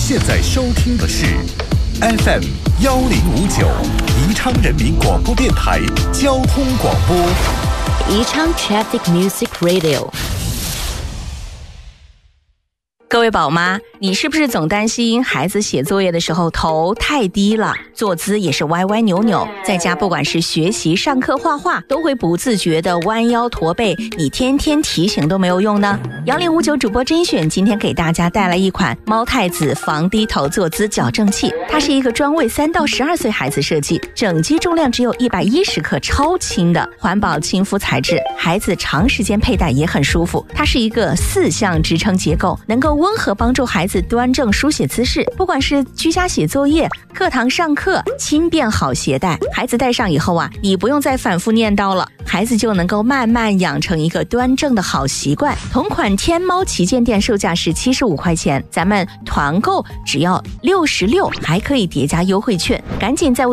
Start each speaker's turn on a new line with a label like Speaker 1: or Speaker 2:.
Speaker 1: 现在收听的是 FM 1059宜昌人民广播电台交通广播，
Speaker 2: 宜昌 Traffic Music Radio。
Speaker 3: 各位宝妈，你是不是总担心孩子写作业的时候头太低了，坐姿也是歪歪扭扭，在家不管是学习、上课、画画，都会不自觉的弯腰驼背，你天天提醒都没有用呢？杨林59主播甄选今天给大家带来一款猫太子防低头坐姿矫正器，它是一个专为3到12岁孩子设计，整机重量只有110克，超轻的环保亲肤材质，孩子长时间佩戴也很舒服。它是一个4项支撑结构，能够温和帮助孩子端正书写姿势，不管是居家写作业、课堂上课，轻便好携带。孩子戴上以后啊，你不用再反复念叨了，孩子就能够慢慢养成一个端正的好习惯。同款天猫旗舰店售价是75块钱，咱们团购只要66，还可以叠加优惠券，赶紧在